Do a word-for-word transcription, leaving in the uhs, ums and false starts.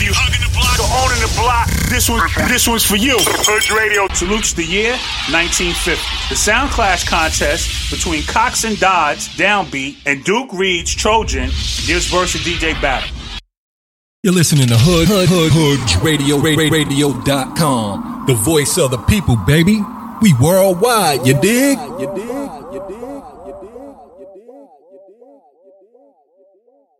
Whether you hugging the block or owning the block, this one, this one's for you. Hood Radio salutes the year nineteen fifty. The Sound Clash contest between Cox and Dodds, Downbeat, and Duke Reed's Trojan gives verse a D J battle. You're listening to Hood, Hood, Hood, Hood Radio, Radio dot com. The voice of the people, baby. We worldwide, you dig? You dig? You dig? You dig?